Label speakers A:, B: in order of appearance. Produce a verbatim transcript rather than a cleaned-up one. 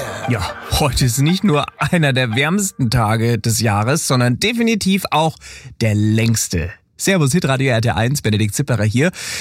A: Ja, heute ist nicht nur einer der wärmsten Tage des Jahres, sondern definitiv auch der längste. Servus, Hitradio R T eins, Benedikt Zipperer hier.